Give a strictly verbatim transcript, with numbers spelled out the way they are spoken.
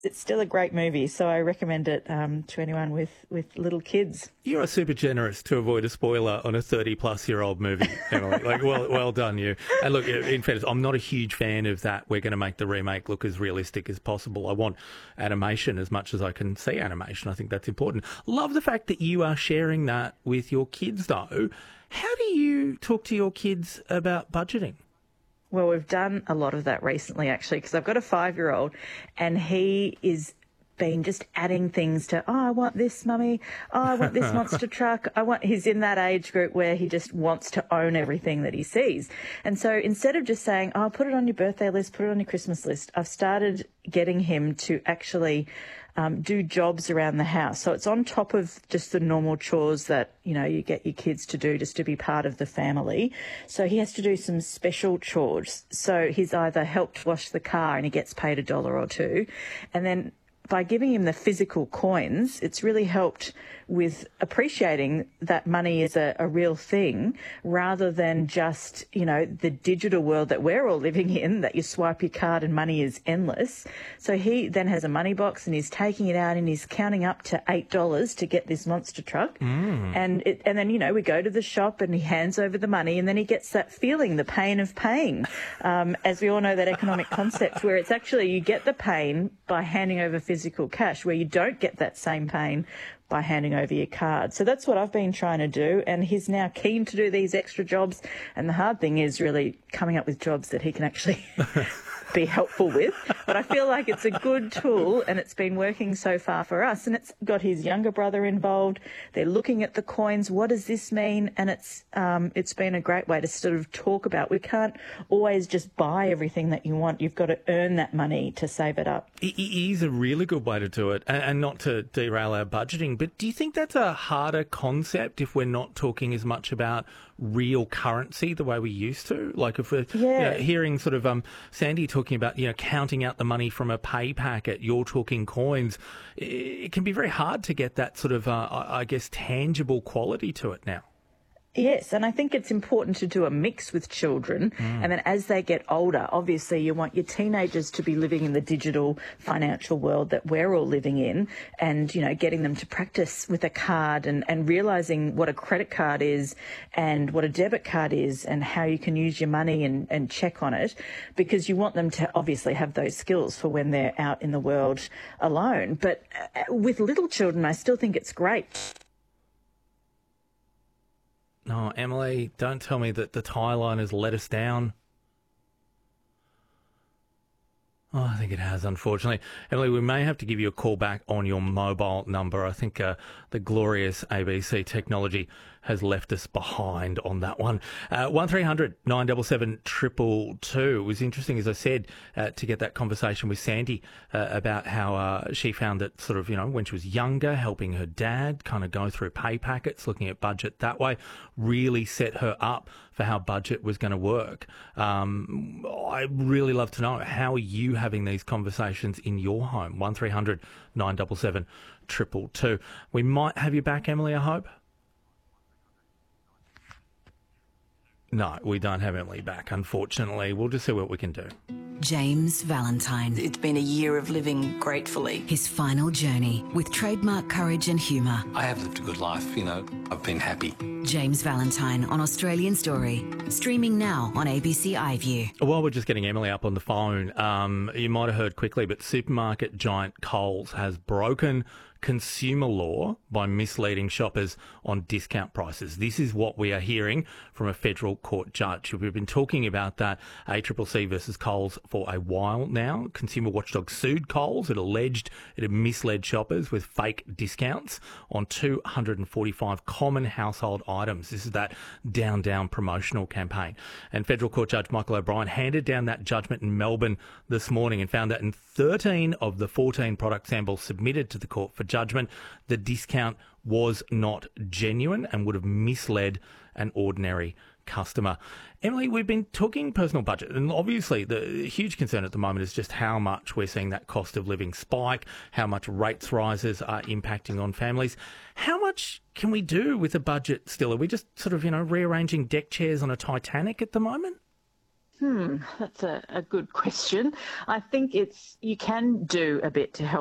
it's still a great movie, so I recommend it um, to anyone with, with little kids. You're super generous to avoid a spoiler on a thirty-plus-year-old movie, Emily. Like, well, well done, you. And look, in fairness, I'm not a huge fan of that. We're going to make the remake look as realistic as possible. I want animation as much as I can see animation. I think that's important. Love the fact that you are sharing that with your kids, though. How do you talk to your kids about budgeting? Well, we've done a lot of that recently, actually, because I've got a five-year-old and he is been just adding things to, oh, I want this, Mummy. Oh, I want this monster truck. I want, he's in that age group where he just wants to own everything that he sees. And so instead of just saying, oh, put it on your birthday list, put it on your Christmas list, I've started getting him to actually Um, do jobs around the house. So it's on top of just the normal chores that, you know, you get your kids to do just to be part of the family. So he has to do some special chores. So he's either helped wash the car and he gets paid a dollar or two. And then by giving him the physical coins, it's really helped with appreciating that money is a, a real thing rather than just, you know, the digital world that we're all living in, that you swipe your card and money is endless. So he then has a money box and he's taking it out and he's counting up to eight dollars to get this monster truck. Mm. And it, and then, you know, we go to the shop and he hands over the money and then he gets that feeling, the pain of paying. Um, as we all know, that economic concept where it's actually you get the pain by handing over physical cash, where you don't get that same pain by handing over your card. So that's what I've been trying to do, and he's now keen to do these extra jobs, and the hard thing is really coming up with jobs that he can actually be helpful with. But I feel like it's a good tool and it's been working so far for us, and it's got his younger brother involved. They're looking at the coins. What does this mean? And it's um, it's been a great way to sort of talk about. We can't always just buy everything that you want. You've got to earn that money to save it up. It is a really good way to do it, and not to derail our budgeting, but do you think that's a harder concept if we're not talking as much about real currency the way we used to? Like if we're yeah. you know, hearing sort of um, Sandy talking about, you know, counting out the money from a pay packet, you're talking coins, it can be very hard to get that sort of, uh, I guess, tangible quality to it now. Yes, and I think it's important to do a mix with children. Mm. And then as they get older, obviously you want your teenagers to be living in the digital financial world that we're all living in, and, you know, getting them to practice with a card and, and realising what a credit card is and what a debit card is and how you can use your money and, and check on it, because you want them to obviously have those skills for when they're out in the world alone. But with little children, I still think it's great. No, Emily, don't tell me that the tie line has let us down. Oh, I think it has, unfortunately. Emily, we may have to give you a call back on your mobile number. I think uh, the glorious A B C technology has left us behind on that one. Uh, one three hundred nine seven seven two two two. It was interesting, as I said, uh, to get that conversation with Sandy uh, about how uh, she found that sort of, you know, when she was younger, helping her dad kind of go through pay packets, looking at budget that way, really set her up for how budget was going to work. Um, I'd really love to know, how are you having these conversations in your home? one three hundred nine seven seven two two two. We might have you back, Emily, I hope. No, we don't have Emily back, unfortunately. We'll just see what we can do. James Valentine. It's been a year of living gratefully. His final journey with trademark courage and humour. I have lived a good life, you know. I've been happy. James Valentine on Australian Story. Streaming now on A B C iView. While we're just getting Emily up on the phone, um, you might have heard quickly, but supermarket giant Coles has broken consumer law by misleading shoppers on discount prices. This is what we are hearing from a federal court judge. We've been talking about that A C C C versus Coles for a while now. Consumer Watchdog sued Coles. It alleged it had misled shoppers with fake discounts on two hundred forty-five common household items. This is that down, down promotional campaign. And Federal Court Judge Michael O'Brien handed down that judgment in Melbourne this morning and found that in thirteen of the fourteen product samples submitted to the court for judgment, the discount was not genuine and would have misled an ordinary customer. Emily, we've been talking personal budget, and obviously the huge concern at the moment is just how much we're seeing that cost of living spike, how much rates rises are impacting on families. How much can we do with a budget still? Are we just sort of, you know, rearranging deck chairs on a Titanic at the moment? Hmm, that's a, a good question. I think it's you can do a bit to help